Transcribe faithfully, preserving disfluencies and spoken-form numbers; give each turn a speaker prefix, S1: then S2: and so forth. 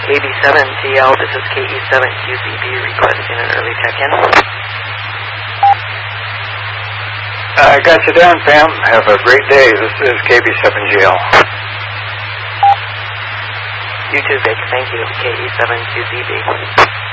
S1: K B seven T L, this is K E seven Q Z B requesting an early check-in.
S2: I got you down, Pam. Have a great day. This is K B seven G L.
S1: You too, Vic. Thank you. K E seven Q Z B.